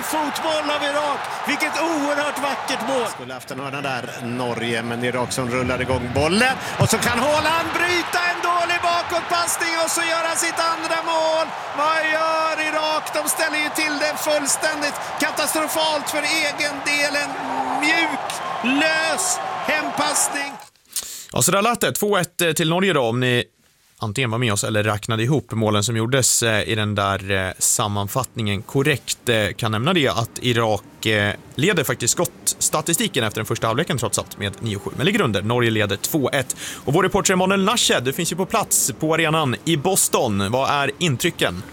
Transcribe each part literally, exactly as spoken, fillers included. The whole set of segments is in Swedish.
fotboll av Irak. Vilket oerhört vackert mål. Skulle haft en hörna där, Norge, men Irak som rullar igång bollen. Och så kan Haaland bryta en dålig bakåtpassning och så göra sitt andra mål. Vad gör Irak? De ställer ju till det fullständigt katastrofalt för egen del. En mjuk, lös hempassning. Ja, så där lät det. två ett till Norge då, om ni antingen var med oss eller räknade ihop målen som gjordes i den där sammanfattningen korrekt. Kan nämna det att Irak leder faktiskt skottstatistiken efter den första halvleken trots allt med nio sju. Men ligger under. Norge leder två ett. Och vår reporter Emanuel Nashed, du finns ju på plats på arenan i Boston. Vad är intrycken?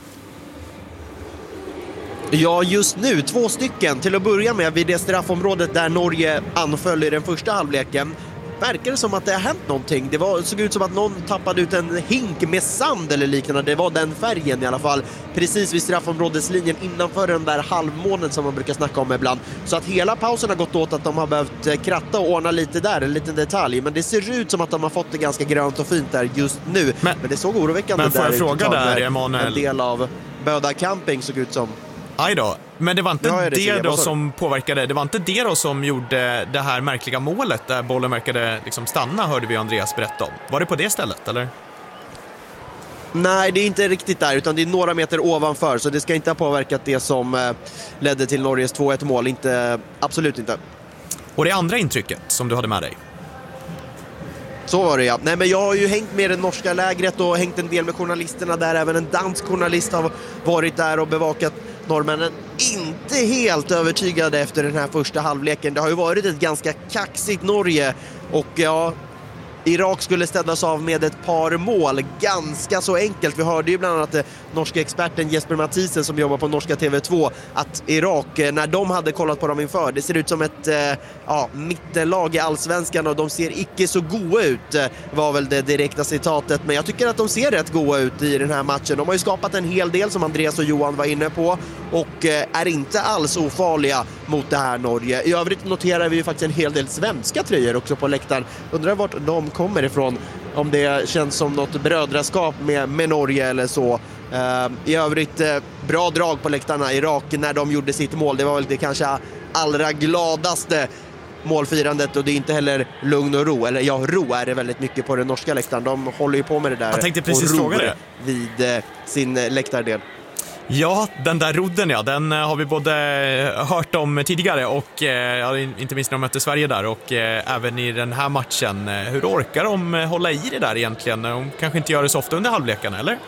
Ja, just nu två stycken. Till att börja med vid det straffområdet där Norge anföll i den första halvleken. Verkar det som att det har hänt någonting. Det var, såg ut som att någon tappade ut en hink med sand eller liknande. Det var den färgen i alla fall. Precis vid straffområdeslinjen innanför den där halvmånen som man brukar snacka om ibland. Så att hela pausen har gått åt att de har behövt kratta och ordna lite där, en liten detalj. Men det ser ut som att de har fått det ganska grönt och fint där just nu. Men, men det såg oroväckande men får jag där. Fråga där, Emanuel. En del av Böda camping såg ut som... Aj då. Men det var inte ja, det, det då som påverkade, det var inte det då som gjorde det här märkliga målet där bollen verkade liksom stanna, hörde vi Andreas berätta om. Var det på det stället, eller? Nej, det är inte riktigt där, utan det är några meter ovanför, så det ska inte ha påverkat det som eh, ledde till Norges två ett mål, inte, absolut inte. Och det andra intrycket som du hade med dig? Så var det, ja. Nej, men jag har ju hängt med det norska lägret och hängt en del med journalisterna där. Även en dansk journalist har varit där och bevakat norrmännen. Inte helt övertygade efter den här första halvleken. Det har ju varit ett ganska kaxigt Norge och ja... Irak skulle ställas av med ett par mål. Ganska så enkelt. Vi hörde ju bland annat den norska experten Jesper Mathisen som jobbar på norska T V två att Irak, när de hade kollat på dem inför, det ser ut som ett eh, ja, mittenlag i allsvenskan och de ser icke så goda ut, var väl det direkta citatet. Men jag tycker att de ser rätt goda ut i den här matchen. De har ju skapat en hel del som Andreas och Johan var inne på och eh, är inte alls ofarliga mot det här Norge. I övrigt noterar vi ju faktiskt en hel del svenska tröjor också på läktaren. Undrar vart de kommer ifrån, om det känns som något brödraskap med, med Norge eller så. Uh, I övrigt uh, bra drag på läktarna. Irak när de gjorde sitt mål, det var väl det kanske allra gladaste målfirandet och det är inte heller lugn och ro, eller ja, ro är det väldigt mycket på den norska läktaren. De håller ju på med det där. Jag tänkte precis fråga det. Vid uh, sin uh, läktardel. Ja, den där rodden, ja, den har vi både hört om tidigare och eh, inte minst när de mötte Sverige där och eh, även i den här matchen. Hur orkar de hålla i det där egentligen? De kanske inte gör det så ofta under halvlekarna, eller?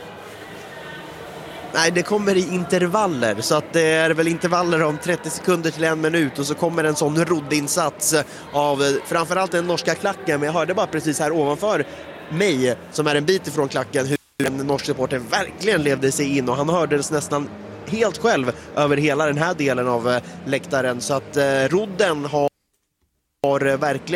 Nej, det kommer i intervaller, så att det är väl intervaller om trettio sekunder till en minut och så kommer en sån roddinsats av framförallt den norska klacken. Men jag hörde bara precis här ovanför mig, som är en bit ifrån klacken, hur en norsk supporter verkligen levde sig in och han hördes nästan helt själv över hela den här delen av läktaren. Så att eh, rodden har, har verkligen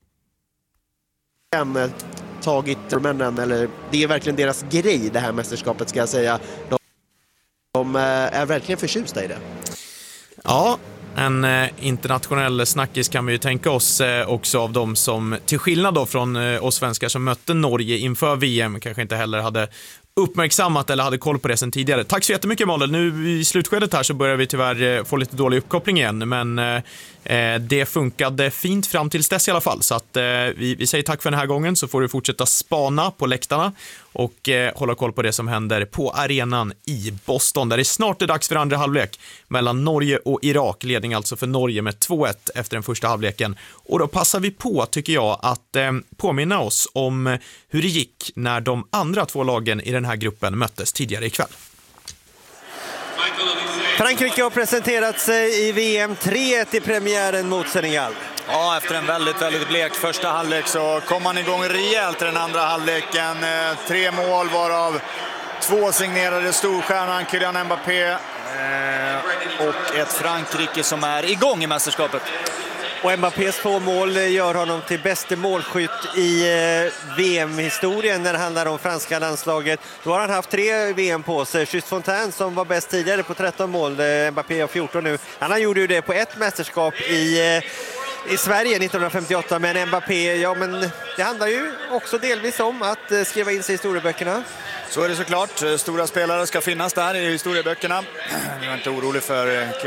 tagit männen, eller det är verkligen deras grej det här mästerskapet, ska jag säga. De, de är verkligen förtjusta i det. Ja, en eh, internationell snackis kan vi ju tänka oss eh, också av dem som, till skillnad då från eh, oss svenskar som mötte Norge inför V M, kanske inte heller hade uppmärksammat eller hade koll på det sedan tidigare. Tack så jättemycket, Malin. Nu i slutskedet här så börjar vi tyvärr eh, få lite dålig uppkoppling igen, men eh, det funkade fint fram tills dess i alla fall. Så att eh, vi, vi säger tack för den här gången, så får du fortsätta spana på läktarna och eh, hålla koll på det som händer på arenan i Boston, där det snart är dags för andra halvlek mellan Norge och Irak. Ledning alltså för Norge med två ett efter den första halvleken. Och då passar vi på, tycker jag, att eh, påminna oss om hur det gick när de andra två lagen i den här gruppen möttes tidigare ikväll. Frankrike har presenterat sig i V M tre ett i premiären mot Senegal. Ja, efter en väldigt, väldigt blek första halvlek så kom man igång rejält i den andra halvleken. Tre mål varav två signerade storstjärnan Kylian Mbappé och ett Frankrike som är igång i mästerskapet. Och Mbappés två mål gör honom till bäste målskytt i V M-historien när det handlar om franska landslaget. Då har han haft tre V M på sig. Just Fontaine som var bäst tidigare på tretton mål. Mbappé har fjorton nu. Han gjorde ju det på ett mästerskap i, i Sverige nittonhundrafemtioåtta. Men Mbappé, ja men det handlar ju också delvis om att skriva in sig i historieböckerna. Så är det såklart. Stora spelare ska finnas där i historieböckerna. Jag är inte orolig för